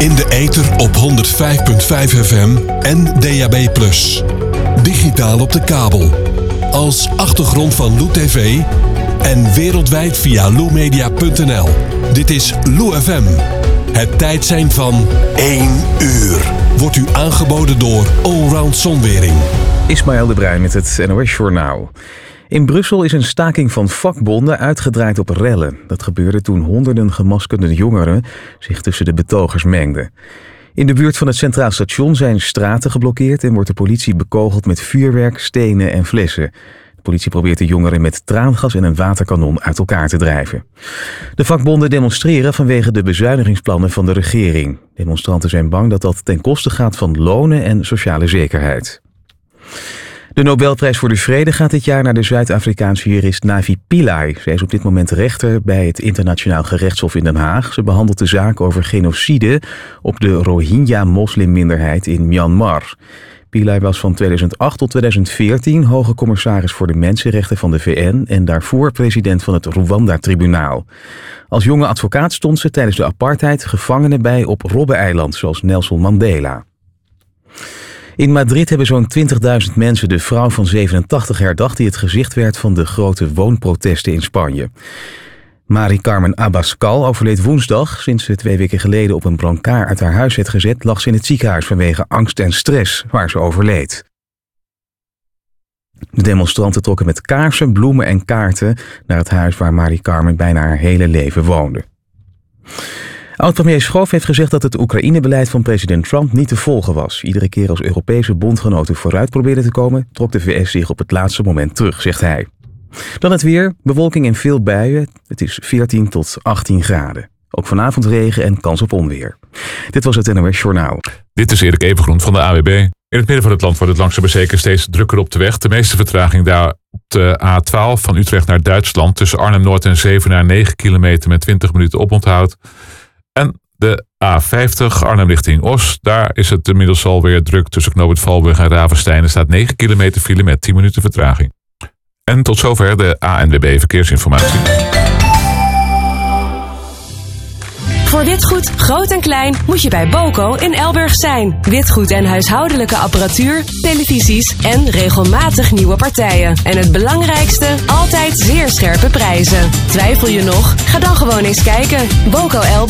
In de ether op 105.5 FM en DAB+. Digitaal op de kabel. Als achtergrond van Lou TV en wereldwijd via loumedia.nl. Dit is Lou FM. Het tijdsein van 1 uur. Wordt u aangeboden door Allround Zonwering. Ismaël de Bruin met het NOS Journaal. In Brussel is een staking van vakbonden uitgedraaid op rellen. Dat gebeurde toen honderden gemaskerde jongeren zich tussen de betogers mengden. In de buurt van het Centraal Station zijn straten geblokkeerd en wordt de politie bekogeld met vuurwerk, stenen en flessen. De politie probeert de jongeren met traangas en een waterkanon uit elkaar te drijven. De vakbonden demonstreren vanwege de bezuinigingsplannen van de regering. Demonstranten zijn bang dat dat ten koste gaat van lonen en sociale zekerheid. De Nobelprijs voor de Vrede gaat dit jaar naar de Zuid-Afrikaanse jurist Navi Pillay. Zij is op dit moment rechter bij het Internationaal Gerechtshof in Den Haag. Ze behandelt de zaak over genocide op de Rohingya-moslimminderheid in Myanmar. Pillay was van 2008 tot 2014 hoge commissaris voor de mensenrechten van de VN en daarvoor president van het Rwanda-tribunaal. Als jonge advocaat stond ze tijdens de apartheid gevangenen bij op Robben-eiland, zoals Nelson Mandela. In Madrid hebben zo'n 20.000 mensen de vrouw van 87 herdacht die het gezicht werd van de grote woonprotesten in Spanje. Mari Carmen Abascal overleed woensdag. Sinds ze 2 weken geleden op een brancard uit haar huis werd gezet, lag ze in het ziekenhuis vanwege angst en stress, waar ze overleed. De demonstranten trokken met kaarsen, bloemen en kaarten naar het huis waar Mari Carmen bijna haar hele leven woonde. Oud-premier Schoof heeft gezegd dat het Oekraïne-beleid van president Trump niet te volgen was. Iedere keer als Europese bondgenoten vooruit probeerden te komen, trok de VS zich op het laatste moment terug, zegt hij. Dan het weer, bewolking en veel buien. Het is 14 tot 18 graden. Ook vanavond regen en kans op onweer. Dit was het NOS Journaal. Dit is Erik Evengroen van de AWB. In het midden van het land wordt het langzaam maar zeker steeds drukker op de weg. De meeste vertraging daar op de A12 van Utrecht naar Duitsland. Tussen Arnhem-Noord en Zevenaar 9 kilometer met 20 minuten oponthoud. En de A50 Arnhem richting Os. Daar is het inmiddels alweer druk tussen Knoop het Valburg en Ravenstein. Er staat 9 kilometer file met 10 minuten vertraging. En tot zover de ANWB Verkeersinformatie. Voor witgoed, groot en klein, moet je bij Boco in Elburg zijn. Witgoed en huishoudelijke apparatuur, televisies en regelmatig nieuwe partijen. En het belangrijkste, altijd zeer scherpe prijzen. Twijfel je nog? Ga dan gewoon eens kijken. Boco Elburg.